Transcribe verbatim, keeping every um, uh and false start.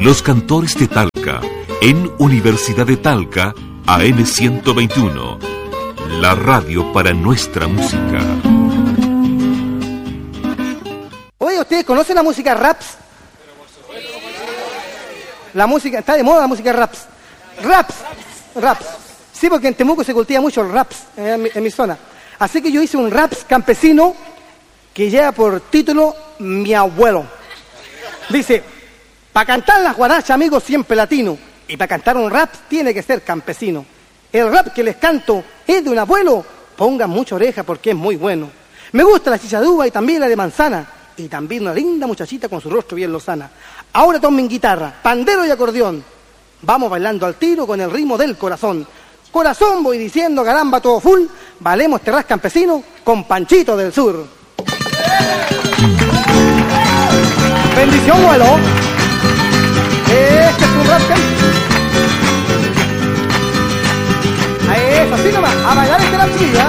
Los Cantores de Talca, en Universidad de Talca, A M ciento veintiuno, la radio para nuestra música. Oye, ¿ustedes conocen la música raps? La música, está de moda la música raps. Raps, raps. Sí, porque en Temuco se cultiva mucho el raps, en mi, en mi zona. Así que yo hice un raps campesino que lleva por título Mi Abuelo. Dice, para cantar las guarachas, amigos, siempre latino. Y para cantar un rap tiene que ser campesino. El rap que les canto es de un abuelo. Pongan mucha oreja porque es muy bueno. Me gusta la chichadúa y también la de manzana. Y también una linda muchachita con su rostro bien lozana. Ahora tomen guitarra, pandero y acordeón. Vamos bailando al tiro con el ritmo del corazón. Corazón voy diciendo, caramba, todo full. Valemos terraz campesino con Panchito del Sur. Bendición, abuelo. Este es un rap campesino. A eso, así nomás, a bailar este rap, chiquilla.